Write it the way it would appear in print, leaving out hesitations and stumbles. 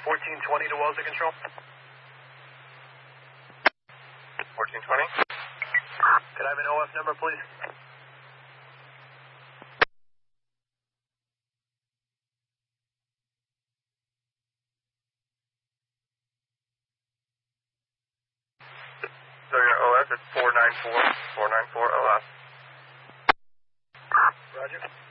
1420 to Wellesley Control. 1420. Could I have an OF number, please? So your OF is 494 OF. Roger.